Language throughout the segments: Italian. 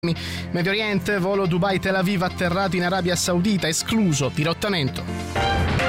Medio Oriente, volo Dubai-Tel Aviv atterrato in Arabia Saudita, escluso dirottamento.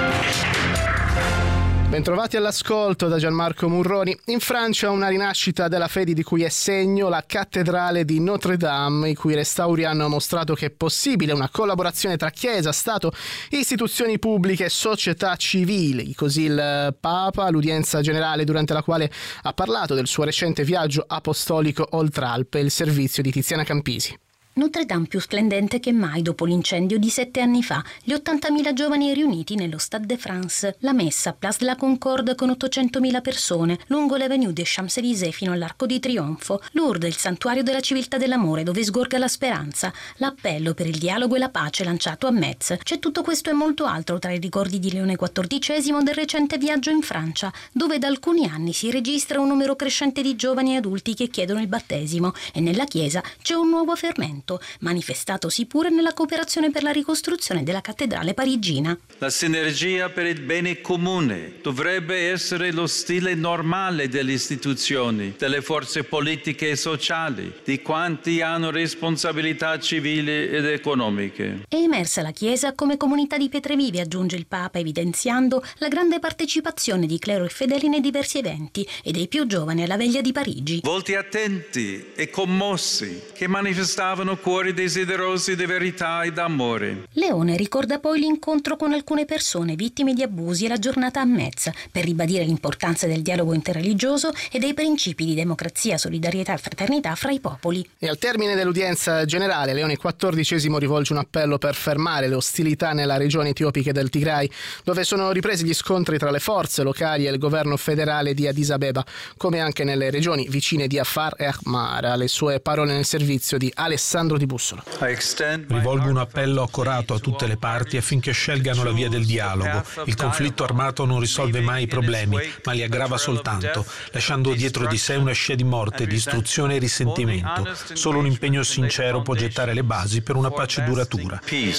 Bentrovati all'ascolto da Gianmarco Murroni. In Francia una rinascita della fede di cui è segno la cattedrale di Notre Dame, i cui restauri hanno mostrato che è possibile una collaborazione tra Chiesa, Stato, istituzioni pubbliche e società civili. Così il Papa, all'udienza generale durante la quale ha parlato del suo recente viaggio apostolico oltre Alpe, il servizio di Tiziana Campisi. Notre Dame più splendente che mai dopo l'incendio di 7 anni fa, gli 80.000 giovani riuniti nello Stade de France, la messa a Place de la Concorde con 800.000 persone, lungo l'Avenue des Champs-Élysées fino all'Arco di Trionfo, Lourdes, il santuario della civiltà dell'amore dove sgorga la speranza, l'appello per il dialogo e la pace lanciato a Metz. C'è tutto questo e molto altro tra i ricordi di Leone XIV del recente viaggio in Francia, dove da alcuni anni si registra un numero crescente di giovani e adulti che chiedono il battesimo e nella Chiesa c'è un nuovo fermento, manifestatosi pure nella cooperazione per la ricostruzione della cattedrale parigina. La sinergia per il bene comune dovrebbe essere lo stile normale delle istituzioni, delle forze politiche e sociali, di quanti hanno responsabilità civili ed economiche. È emersa la Chiesa come comunità di pietre vive, aggiunge il Papa, evidenziando la grande partecipazione di clero e fedeli nei diversi eventi e dei più giovani alla veglia di Parigi. Volti attenti e commossi che manifestavano cuori desiderosi di verità e d'amore. Leone ricorda poi l'incontro con alcune persone vittime di abusi e la giornata a Metz per ribadire l'importanza del dialogo interreligioso e dei principi di democrazia, solidarietà e fraternità fra i popoli. E al termine dell'udienza generale Leone XIV rivolge un appello per fermare le ostilità nella regione etiopica del Tigray, dove sono ripresi gli scontri tra le forze locali e il governo federale di Addis Abeba, come anche nelle regioni vicine di Afar e Ahmara. Le sue parole nel servizio di Alessandro Di Bussola. Rivolgo un appello accorato a tutte le parti affinché scelgano la via del dialogo. Il conflitto armato non risolve mai i problemi, ma li aggrava soltanto, lasciando dietro di sé una scia di morte, distruzione e risentimento. Solo un impegno sincero può gettare le basi per una pace duratura.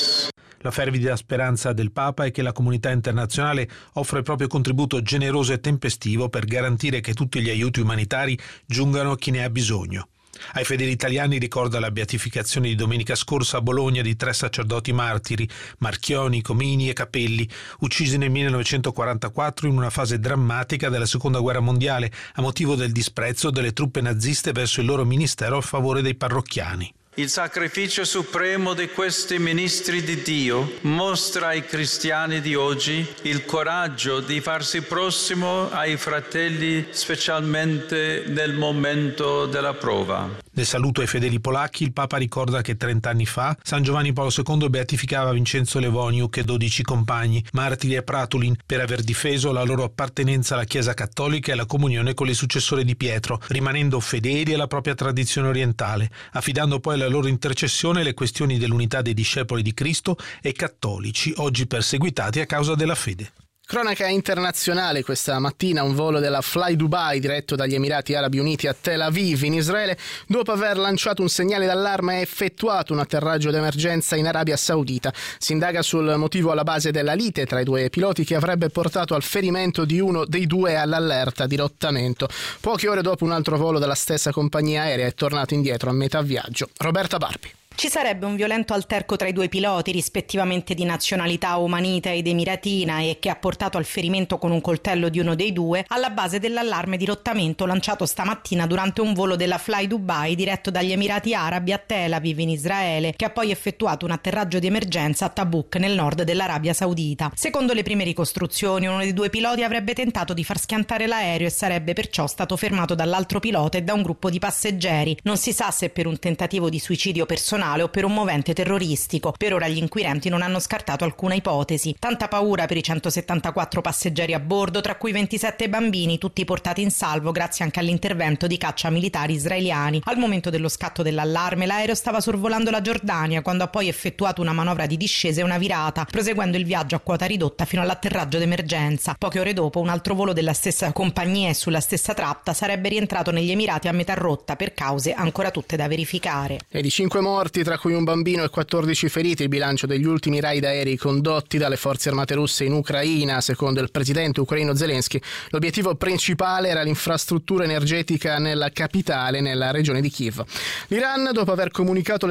La fervida speranza del Papa è che la comunità internazionale offra il proprio contributo generoso e tempestivo per garantire che tutti gli aiuti umanitari giungano a chi ne ha bisogno. Ai fedeli italiani ricorda la beatificazione di domenica scorsa a Bologna di 3 sacerdoti martiri, Marchioni, Comini e Capelli, uccisi nel 1944 in una fase drammatica della Seconda Guerra Mondiale a motivo del disprezzo delle truppe naziste verso il loro ministero a favore dei parrocchiani. Il sacrificio supremo di questi ministri di Dio mostra ai cristiani di oggi il coraggio di farsi prossimo ai fratelli, specialmente nel momento della prova. Nel saluto ai fedeli polacchi, il Papa ricorda che 30 anni fa San Giovanni Paolo II beatificava Vincenzo Levoniuk e 12 compagni, martiri a Pratulin, per aver difeso la loro appartenenza alla Chiesa cattolica e alla comunione con le successore di Pietro, rimanendo fedeli alla propria tradizione orientale, affidando poi alla loro intercessione le questioni dell'unità dei discepoli di Cristo e cattolici, oggi perseguitati a causa della fede. Cronaca internazionale questa mattina, un volo della Fly Dubai diretto dagli Emirati Arabi Uniti a Tel Aviv in Israele, dopo aver lanciato un segnale d'allarme ha effettuato un atterraggio d'emergenza in Arabia Saudita. Si indaga sul motivo alla base della lite tra i due piloti che avrebbe portato al ferimento di uno dei due e all'allerta dirottamento. Poche ore dopo un altro volo della stessa compagnia aerea è tornato indietro a metà viaggio. Roberta Barbi. Ci sarebbe un violento alterco tra i due piloti, rispettivamente di nazionalità omanita ed emiratina, e che ha portato al ferimento con un coltello di uno dei due, alla base dell'allarme dirottamento lanciato stamattina durante un volo della Fly Dubai diretto dagli Emirati Arabi a Tel Aviv in Israele, che ha poi effettuato un atterraggio di emergenza a Tabuk nel nord dell'Arabia Saudita. Secondo le prime ricostruzioni, uno dei due piloti avrebbe tentato di far schiantare l'aereo e sarebbe perciò stato fermato dall'altro pilota e da un gruppo di passeggeri. Non si sa se per un tentativo di suicidio personale o per un movente terroristico. Per ora gli inquirenti non hanno scartato alcuna ipotesi. Tanta paura per i 174 passeggeri a bordo, tra cui 27 bambini, tutti portati in salvo grazie anche all'intervento di cacciamilitari israeliani. Al momento dello scatto dell'allarme l'aereo stava sorvolando la Giordania quando ha poi effettuato una manovra di discesa e una virata, proseguendo il viaggio a quota ridotta fino all'atterraggio d'emergenza. Poche ore dopo un altro volo della stessa compagnia e sulla stessa tratta sarebbe rientrato negli Emirati a metà rotta per cause ancora tutte da verificare. E di 5 morti, tra cui un bambino e 14 feriti, il bilancio degli ultimi raid aerei condotti dalle forze armate russe in Ucraina. Secondo il presidente ucraino Zelensky, l'obiettivo principale era l'infrastruttura energetica nella capitale, nella regione di Kiev. L'Iran, dopo aver comunicato